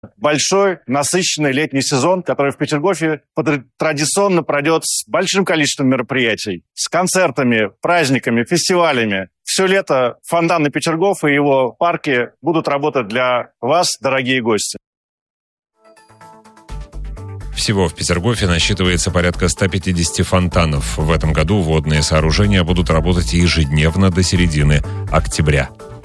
большой, насыщенный летний сезон, который в Петергофе традиционно пройдет с большим количеством мероприятий, с концертами, праздниками, фестивалями. Все лето фонтан Петергоф и его парки будут работать для вас, дорогие гости. Всего в Петергофе насчитывается порядка 150 фонтанов. В этом году водные сооружения будут работать ежедневно до середины октября.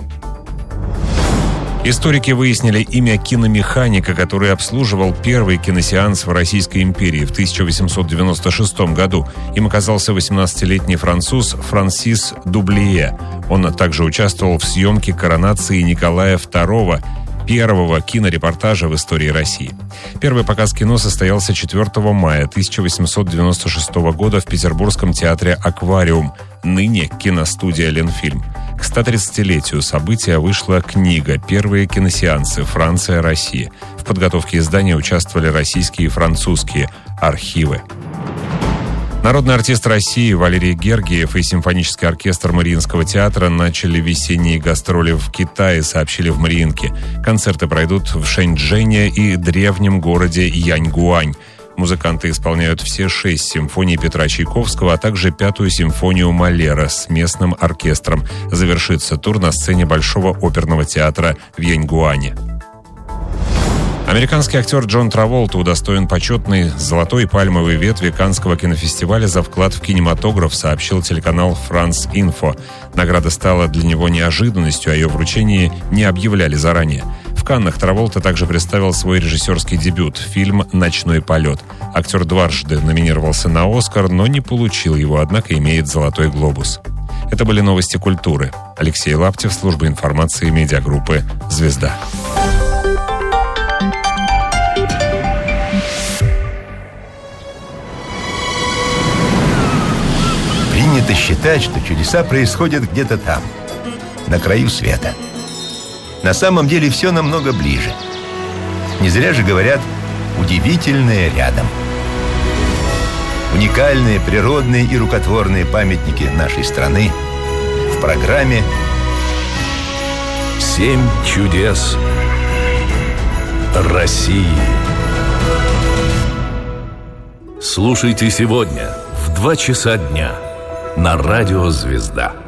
Историки выяснили имя киномеханика, который обслуживал первый киносеанс в Российской империи в 1896 году. Им оказался 18-летний француз Франсис Дублие. Он также участвовал в съемке коронации Николая II, первого кинорепортажа в истории России. Первый показ кино состоялся 4 мая 1896 года в Петербургском театре «Аквариум», ныне киностудия «Ленфильм». К 130-летию события вышла книга «Первые киносеансы. Франция. Россия». В подготовке издания участвовали российские и французские архивы. Народный артист России Валерий Гергиев и симфонический оркестр Мариинского театра начали весенние гастроли в Китае, сообщили в Мариинке. Концерты пройдут в Шэньчжэне и древнем городе Яньгуань. Музыканты исполняют все 6 симфоний Петра Чайковского, а также 5-ю симфонию Малера с местным оркестром. Завершится тур на сцене Большого оперного театра в Яньгуане. Американский актер Джон Траволта удостоен почетной золотой пальмовой ветви Каннского кинофестиваля за вклад в кинематограф, сообщил телеканал France Info. Награда стала для него неожиданностью, о ее вручении не объявляли заранее. В Каннах Траволта также представил свой режиссерский дебют – фильм «Ночной полет». Актер дважды номинировался на «Оскар», но не получил его, однако имеет «Золотой глобус». Это были новости культуры. Алексей Лаптев, служба информации медиагруппы «Звезда». Принято считать, что чудеса происходят где-то там, на краю света. На самом деле все намного ближе. Не зря же говорят «удивительное рядом». Уникальные природные и рукотворные памятники нашей страны в программе «7 чудес России». Слушайте сегодня в 2 часа дня на радио «Звезда».